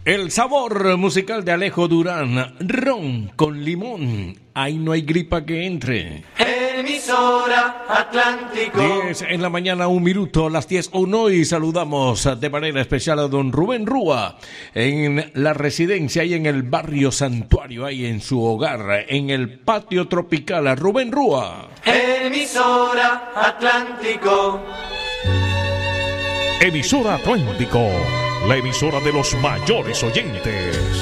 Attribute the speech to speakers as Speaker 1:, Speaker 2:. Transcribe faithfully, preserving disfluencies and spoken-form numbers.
Speaker 1: El sabor musical de Alejo Durán, ron con limón, ahí no hay gripa que entre.
Speaker 2: Emisora Atlántico.
Speaker 1: diez en la mañana, un minuto, las diez uno, y saludamos de manera especial a don Rubén Rúa en la residencia y en el barrio Santuario, ahí en su hogar, en el patio tropical. A Rubén Rúa.
Speaker 2: Emisora Atlántico.
Speaker 3: Emisora Atlántico, la emisora de los mayores oyentes.